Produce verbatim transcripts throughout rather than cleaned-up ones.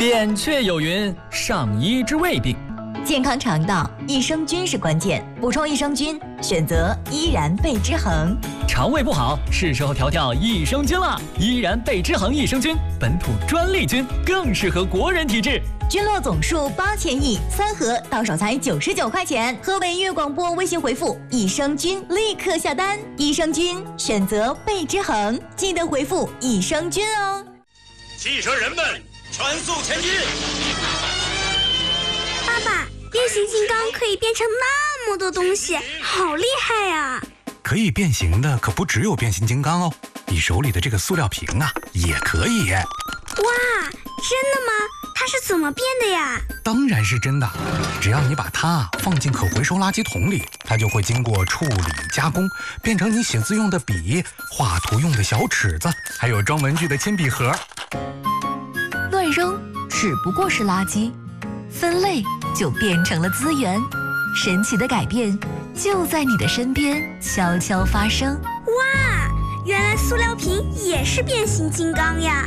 扁鹊有云：上医之未病。 健康肠道，益生菌是关键，补充益生菌，选择依然贝之恒。 肠胃不好，是时候调调益生菌了。依然贝之恒益生菌，本土专利菌，更适合国人体质。 菌落总数八千亿，三盒到手才九十九块钱。河北音乐广播微信回复益生菌，立刻下单。益生菌选择贝之恒，记得回复益生菌哦。 汽车人们，全速前进！ 爸爸，变形金刚可以变成那么多东西，好厉害呀！ 可以变形的可不只有变形金刚哦，你手里的这个塑料瓶啊，也可以。 哇，真的吗？它是怎么变的呀？ 当然是真的，只要你把它放进可回收垃圾桶里，它就会经过处理加工，变成你写字用的笔、画图用的小尺子，还有装文具的铅笔盒。 乱扔只不过是垃圾，分类就变成了资源。神奇的改变就在你的身边悄悄发生。 哇，原来塑料瓶也是变形金刚呀！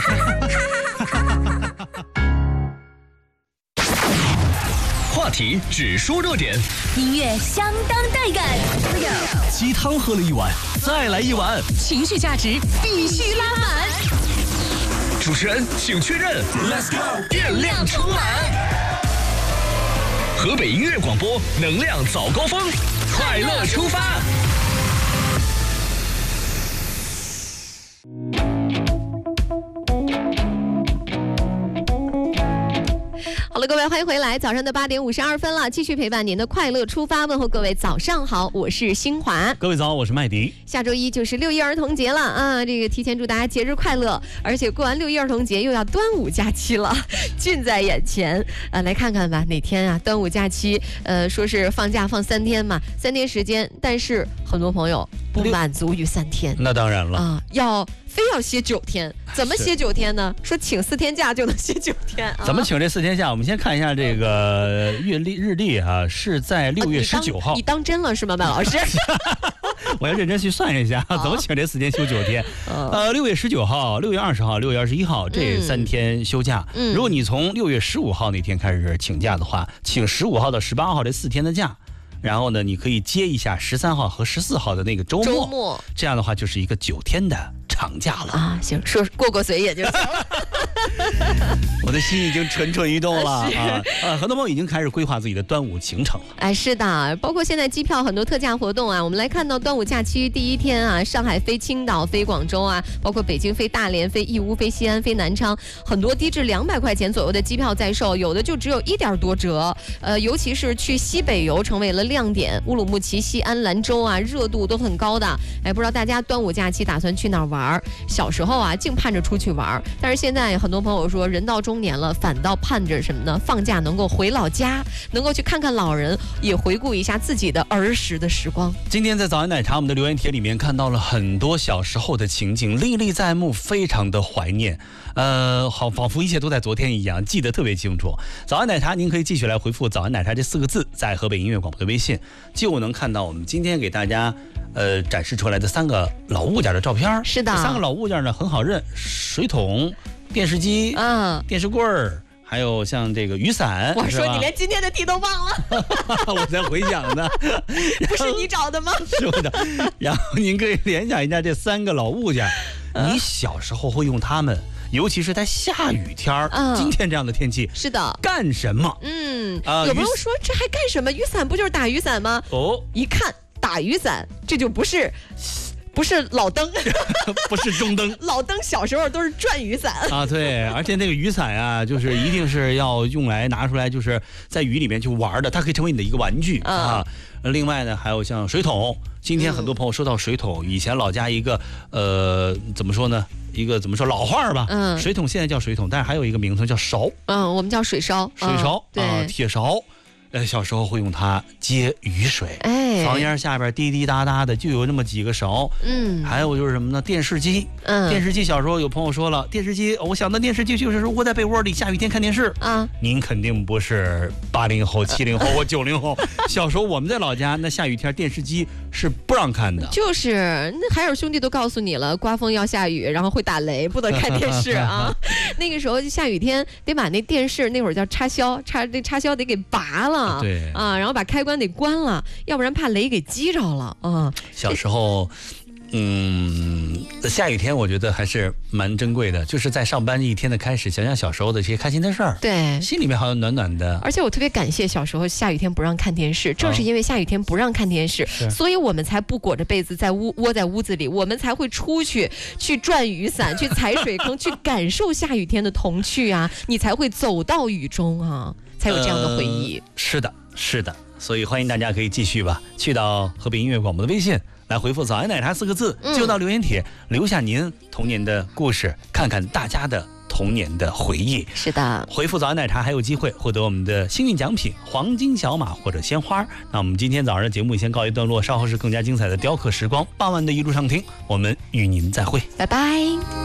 话题只说热点， 音乐相当带感， 鸡汤喝了一碗，再来一碗， 情绪价值必须拉满。 主持人请确认 ，Let's go， 电量充满。河北音乐广播，能量早高峰，快乐出发。 好了，各位欢迎回来，早上的八点五十二分了，继续陪伴您的快乐出发，问候各位早上好，我是新华。 各位早，我是麦迪。 下周一就是六一儿童节了啊，这个提前祝大家节日快乐，而且过完六一儿童节又要端午假期了，近在眼前啊，来看看吧，哪天啊端午假期，呃，说是放假放三天嘛，三天时间，但是很多朋友不满足于三天， 那当然了啊，要非要歇九天，怎么歇九天呢？说请四天假就能歇九天啊？ 怎么请这四天假？我们先看一下这个月历日历哈、啊，是在六月十九号、啊你。你当真了是吗，麦老师？ 我要认真去算一下，怎么请这四天休九天？呃，六月十九号、六月二十号、六月二十一号这三天休假。嗯，如果你从六月十五号那天开始请假的话，请十五号到十八号这四天的假。然后呢，你可以接一下十三号和十四号的那个周末， 周末这样的话就是一个九天的长假了啊。行，说过过嘴也就行了。 我的心已经蠢蠢欲动了啊！啊，很多朋友已经开始规划自己的端午行程了。 哎，是的，包括现在机票很多特价活动啊。我们来看到端午假期第一天啊，上海飞青岛、飞广州啊，包括北京飞大连、飞义乌、飞西安、飞南昌，很多低至两百块钱左右的机票在售，有的就只有一点多折。呃，尤其是去西北游成为了亮点，乌鲁木齐、西安、兰州啊，热度都很高的。哎，不知道大家端午假期打算去哪儿玩？小时候啊，净盼着出去玩，但是现在很多朋友说，人到中年了，反倒盼着什么呢？放假能够回老家，能够去看看老人，也回顾一下自己的儿时的时光。 今天在早安奶茶我们的留言帖里面看到了很多小时候的情景，历历在目，非常的怀念。呃，好，仿佛一切都在昨天一样，记得特别清楚。早安奶茶，您可以继续来回复早安奶茶这四个字，在河北音乐广播的微信，就能看到我们今天给大家呃展示出来的三个老物件的照片。 是的， 这三个老物件呢很好认，水桶、电视机、 嗯、 电视柜儿。还有像这个雨伞， 我说你连今天的题都忘了， 我在回想呢， 不是你找的吗？ 是我的。然后您可以联想一下这三个老物件，你小时候会用它们，尤其是在下雨天儿、嗯，今天这样的天气， 是的， 干什么？ 嗯，呃、有朋友说这还干什么？雨伞不就是打雨伞吗？ 哦， 一看打雨伞，这就不是。不是老灯， 不是中灯。 老灯小时候都是转雨伞啊，对，而且那个雨伞啊，就是一定是要用来拿出来，就是在雨里面去玩的，它可以成为你的一个玩具、嗯、啊。另外呢，还有像水桶，今天很多朋友说到水桶，嗯、以前老家一个呃，怎么说呢？一个怎么说老话吧，嗯，水桶现在叫水桶，但是还有一个名称叫勺， 嗯，我们叫水勺， 水勺， 嗯、 啊，铁勺。呃，小时候会用它接雨水， 哎， 房檐下边滴滴答答的就有那么几个勺，嗯，还有就是什么呢？电视机，嗯，电视机小时候有朋友说了，电视机，我想的电视机就是窝在被窝里下雨天看电视啊。您肯定不是八零后、七零后或九零后， 小时候我们在老家，那下雨天电视机是不让看的。 就是那海尔兄弟都告诉你了，刮风要下雨，然后会打雷，不能看电视啊。那个时候下雨天得把那电视那会儿叫插销，插那插销得给拔了， 对啊，然后把开关得关了，要不然怕雷给击着了啊。 小时候。嗯，下雨天我觉得还是蛮珍贵的，就是在上班一天的开始，想想小时候的这些开心的事儿， 对， 心里面好像暖暖的。 而且我特别感谢小时候下雨天不让看电视，正是因为下雨天不让看电视， 哦、 所以我们才不裹着被子在屋窝在屋子里，我们才会出去去转雨伞，去踩水坑，去感受下雨天的童趣啊，你才会走到雨中啊，才有这样的回忆。 呃、是的，是的，所以欢迎大家可以继续吧，去到河北音乐广播的微信。来回复早安奶茶四个字，就到留言帖、嗯、留下您童年的故事，看看大家的童年的回忆。 是的， 回复早安奶茶还有机会获得我们的幸运奖品黄金小马或者鲜花。那我们今天早上的节目先告一段落，稍后是更加精彩的雕刻时光，傍晚的一路上听，我们与您再会， 拜拜。